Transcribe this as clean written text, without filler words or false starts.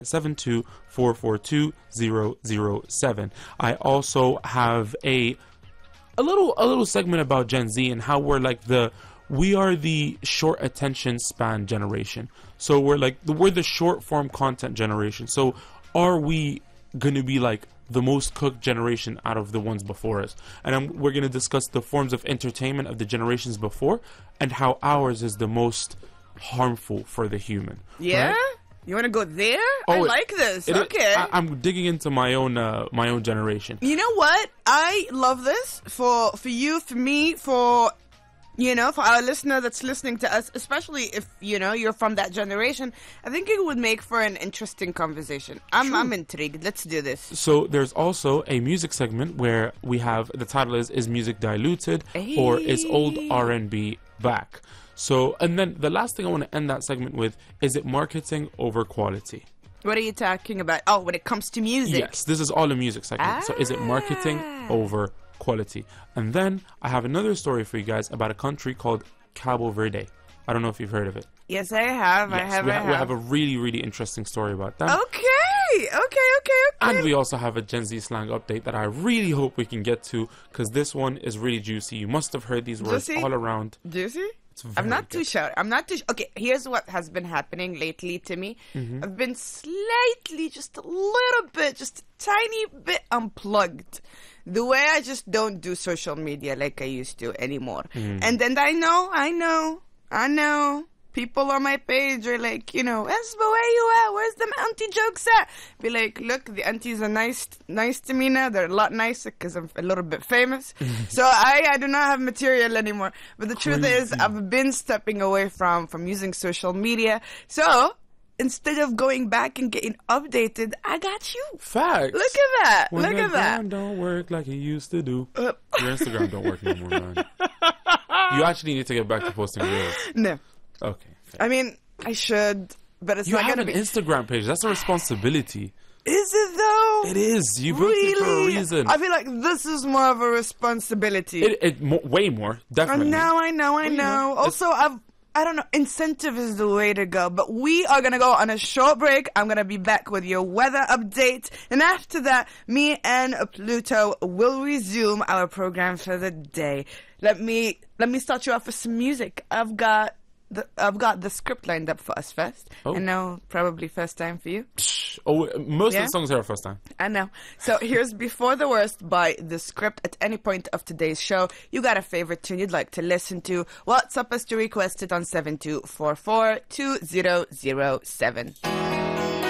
72442007. I also have a little segment about Gen Z and how we are the short attention span generation. So we're the short form content generation. So are we going to be like the most cooked generation out of the ones before us? And we're going to discuss the forms of entertainment of the generations before and how ours is the most harmful for the human. Yeah? Right? You want to go there? I like this. Okay. I'm digging into my own generation. You know what? I love this for you, for me, for our listener that's listening to us, especially if, you're from that generation. I think it would make for an interesting conversation. I'm intrigued. Let's do this. So there's also a music segment where we have, the title is Music Diluted, or Is Old R&B Back? So, and then the last thing I want to end that segment with is it marketing over quality? What are you talking about? Oh, when it comes to music. Yes, this is all a music segment. So is it marketing over quality? And then I have another story for you guys about a country called Cabo Verde. I don't know if you've heard of it. Yes, I have. Yes, we have a really, really interesting story about that. Okay. And we also have a Gen Z slang update that I really hope we can get to, because this one is really juicy. You must have heard these words all around. Juicy? I'm not too sure. Okay, here's what has been happening lately to me. Mm-hmm. I've been slightly, just a little bit, just a tiny bit unplugged. The way I just don't do social media like I used to anymore. And then I know. People on my page are like, Espo, where you at? Where's them auntie jokes at? Be like, look, the aunties are nice to me now. They're a lot nicer because I'm a little bit famous. So I do not have material anymore. But the truth is, I've been stepping away from using social media. So instead of going back and getting updated, I got you. Facts. Look at that. When Look at that. Don't work like it used to do. Your Instagram don't work anymore, man. You actually need to get back to posting reels. No. Okay. Fair. I mean, I should, but it's you not have going to an be... Instagram page. That's a responsibility. Is it though? It is. You built it for a reason. I feel like this is more of a responsibility. Way more, definitely. I know. Also, I don't know, incentive is the way to go. But we are going to go on a short break. I'm going to be back with your weather update. And after that, me and Pluto will resume our program for the day. Let me start you off with some music. I've got the script lined up for us first. Oh. I know, probably first time for you. Most of the songs here are first time. I know. So here's Before the Worst by The Script. At any point of today's show, you got a favorite tune you'd like to listen to, WhatsApp us to request it on 72442007.